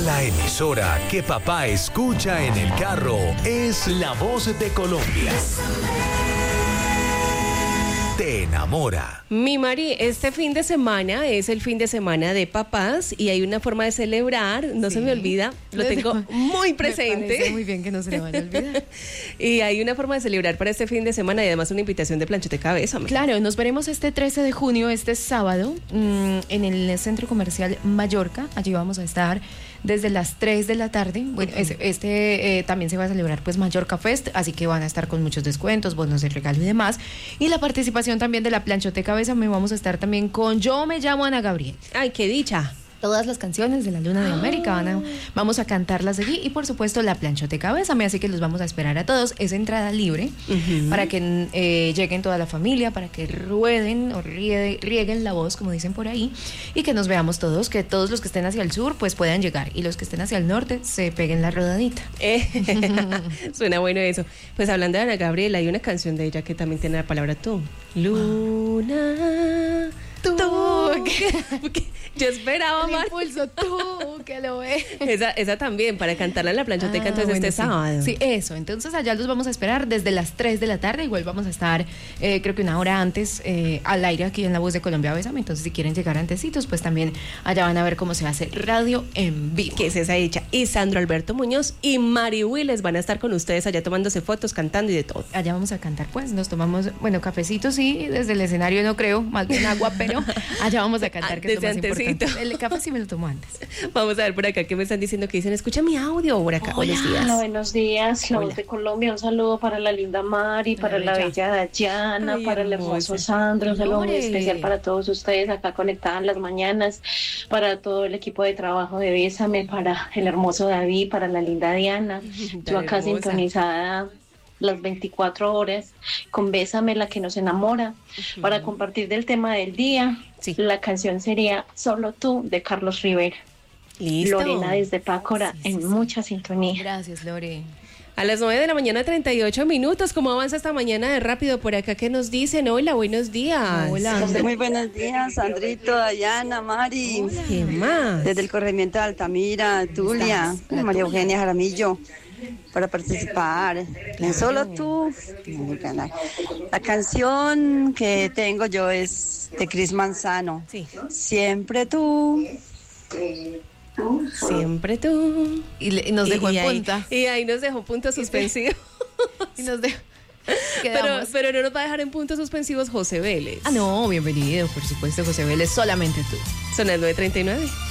La emisora que papá escucha en el carro es La Voz de Colombia. Te enamora. Mi Mari, este fin de semana es el fin de semana de papás y hay una forma de celebrar, no se me olvida, lo tengo muy presente. Me parece muy bien que no se le vaya a olvidar. Y hay una forma de celebrar para este fin de semana y además una invitación de Planchote Cabeza. Claro, nos veremos este 13 de junio, este sábado, en el Centro Comercial Mallorca. Allí vamos a estar desde las 3 de la tarde. Bueno, también se va a celebrar pues Mallorca Fest, así que van a estar con muchos descuentos, bonos de regalo y demás. Y la participación también de la Planchote Cabeza, me vamos a estar también con Yo me llamo Ana Gabriel. ¡Ay, qué dicha! Todas las canciones de la Luna de América vamos a cantarlas allí y por supuesto la Planchote Cabeza, así que los vamos a esperar a todos. Es entrada libre para que lleguen toda la familia, para que rueden o rieguen la voz, como dicen por ahí, y que nos veamos todos, que todos los que estén hacia el sur pues puedan llegar y los que estén hacia el norte se peguen la rodadita. Suena bueno eso. Pues hablando de Ana Gabriela, hay una canción de ella que también tiene la palabra tú. Luna... Tú. Yo esperaba más. Impulso, tú, que lo ves. Esa también, para cantarla en la planchoteca entonces este sábado. Sí, eso. Entonces allá los vamos a esperar desde las 3 de la tarde. Igual vamos a estar, creo que una hora antes, al aire aquí en La Voz de Colombia. Bésame. Entonces si quieren llegar antecitos, pues también allá van a ver cómo se hace radio en vivo. Que es esa hecha. Y Sandro Alberto Muñoz y Mari Willes van a estar con ustedes allá tomándose fotos, cantando y de todo. Allá vamos a cantar, pues. Nos tomamos, bueno, cafecitos sí, desde el escenario no creo, más bien agua, pero allá vamos a cantar, que es lo más importante. El café sí me lo tomo antes. Vamos a ver por acá qué me están diciendo, que dicen, escucha mi audio por acá. Hola, buenos días. hola, buenos días, La Voz de Colombia, un saludo para la linda Mari, para la bella Dayana, para el hermoso Sandro, un saludo muy especial para todos ustedes acá conectadas en las mañanas, para todo el equipo de trabajo de Bésame, para el hermoso David, para la linda Diana, yo acá sintonizada las 24 horas con Bésame, la que nos enamora, para compartir del tema del día. La canción sería Solo Tú, de Carlos Rivera. Listo. Lorena desde Pácora, en mucha sintonía. Gracias, Lore. A las 9 de la mañana, 38 minutos. ¿Cómo avanza esta mañana de rápido por acá? ¿Qué nos dicen? Hola, buenos días. Hola. Muy buenos días, Sandrito, Dayana, Mari. Hola. ¿Qué más? Desde el corregimiento de Altamira, Tulia, María Eugenia Jaramillo, para participar en Solo Tú. La canción que tengo yo es de Cris Manzano. Sí. Siempre tú. Siempre tú. Y nos dejó en punta. Y ahí nos dejó puntos suspensivos. Y nos dejó. Pero no nos va a dejar en puntos suspensivos José Vélez. No, bienvenido, por supuesto, José Vélez, solamente tú. Son las 9:39.